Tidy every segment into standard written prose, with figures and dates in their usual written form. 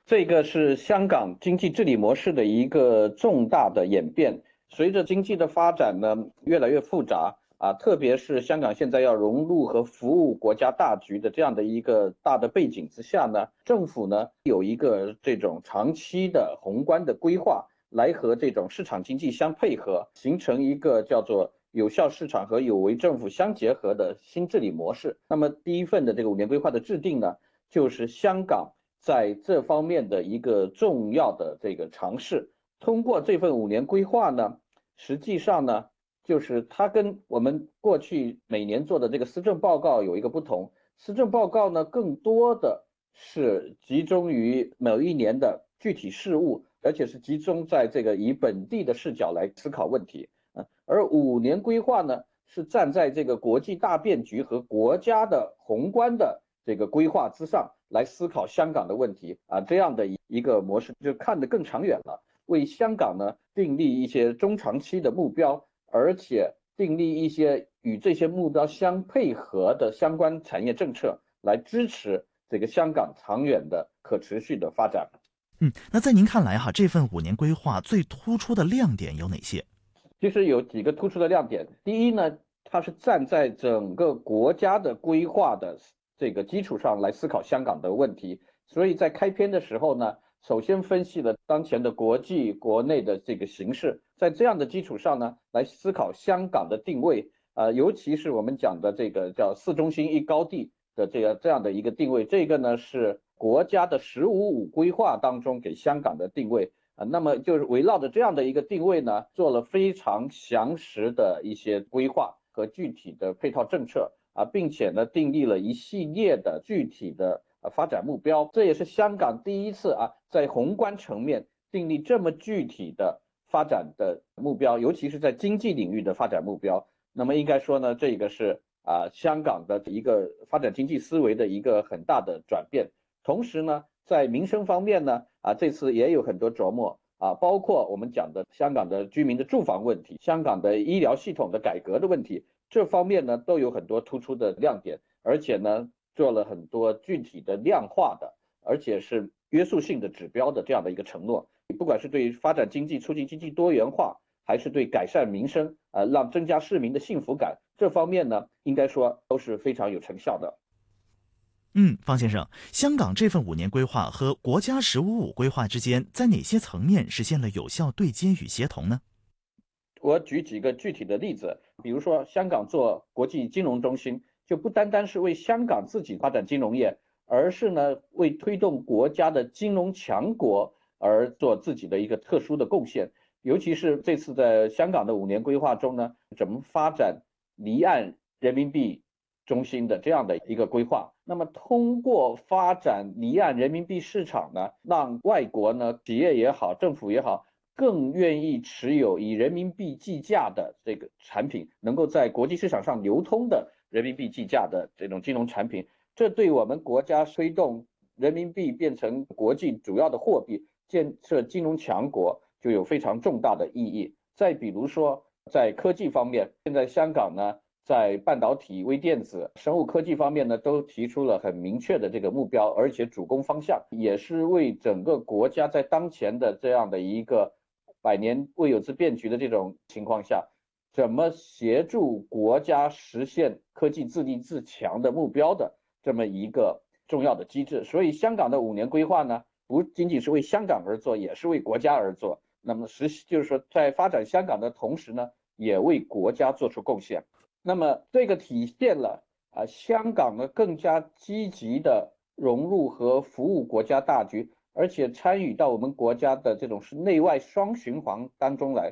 这个是香港经济治理模式的一个重大的演变。随着经济的发展呢，越来越复杂特别是香港现在要融入和服务国家大局的这样的一个大的背景之下呢，政府呢有一个这种长期的宏观的规划，来和这种市场经济相配合，形成一个叫做有效市场和有为政府相结合的新治理模式。那么第一份的这个5年规划的制定呢，就是香港在这方面的一个重要的这个尝试。通过这份5年规划呢，实际上呢，就是它跟我们过去每年做的这个施政报告有一个不同。施政报告呢，更多的是集中于某一年的具体事务，而且是集中在这个以本地的视角来思考问题。而5年规划呢，是站在这个国际大变局和国家的宏观的这个规划之上来思考香港的问题这样的一个模式，就看得更长远了，为香港呢订立一些中长期的目标，而且订立一些与这些目标相配合的相关产业政策，来支持这个香港长远的可持续的发展。 那在您看来这份5年规划最突出的亮点有哪些？ 其实有几个突出的亮点。第一呢，它是站在整个国家的规划的这个基础上来思考香港的问题，所以在开篇的时候呢，首先分析了当前的国际国内的这个形势，在这样的基础上呢，来思考香港的定位尤其是我们讲的这个叫4中心1高地的这样的一个定位，这个呢是国家的“15+5”规划当中给香港的定位那么就是围绕着这样的一个定位呢，做了非常详实的一些规划和具体的配套政策并且呢订立了一系列的具体的发展目标。这也是香港第一次在宏观层面订立这么具体的发展的目标，尤其是在经济领域的发展目标。那么应该说呢，这个是香港的一个发展经济思维的一个很大的转变。同时呢，在民生方面呢这次也有很多琢磨包括我们讲的香港的居民的住房问题，香港的医疗系统的改革的问题，这方面呢都有很多突出的亮点，而且呢做了很多具体的量化的，而且是约束性的指标的这样的一个承诺。不管是对发展经济、促进经济多元化，还是对改善民生让增加市民的幸福感，这方面呢应该说都是非常有成效的。 方先生，香港这份5年规划和国家“15+5”规划之间，在哪些层面实现了有效对接与协同呢？ 我举几个具体的例子，比如说香港做国际金融中心，就不单单是为香港自己发展金融业，而是呢为推动国家的金融强国而做自己的一个特殊的贡献。尤其是这次在香港的5年规划中呢，怎么发展离岸人民币中心的这样的一个规划。那么通过发展离岸人民币市场呢，让外国呢企业也好，政府也好，更愿意持有以人民币计价的这个产品，能够在国际市场上流通的人民币计价的这种金融产品，这对我们国家推动人民币变成国际主要的货币，建设金融强国就有非常重大的意义。再比如说在科技方面，现在香港呢在半导体、微电子、生物科技方面呢，都提出了很明确的这个目标，而且主攻方向，也是为整个国家在当前的这样的一个百年未有之变局的这种情况下，怎么协助国家实现科技自立自强的目标的这么一个重要的机制。所以香港的5年规划呢，不仅仅是为香港而做，也是为国家而做。那么就是说，在发展香港的同时呢，也为国家做出贡献。那么这个体现了香港呢更加积极的融入和服務國家大局，而且參與到我們國家的這種是內外雙循環當中來。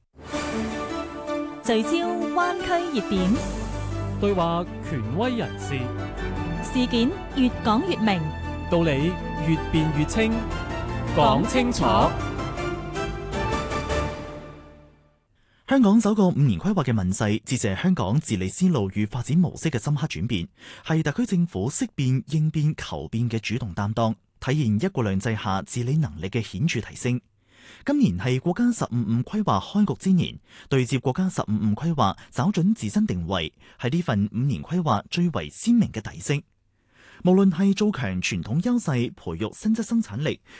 聚焦灣區熱點， 對話權威人士， 事件越講越明， 道理越辯越清，講清楚。 香港首個5年規劃嘅問世，致謝香港治理思路與發展模式嘅深刻轉變，係特區政府識變、應變、求變嘅主動擔當，體現一國兩制下治理能力嘅顯著提升。今年係國家15+5規劃開局之年，對接國家15+5規劃找準自身定位，係呢份5年規劃最為鮮明嘅底色。無論係做強傳統優勢、培育新質生產力，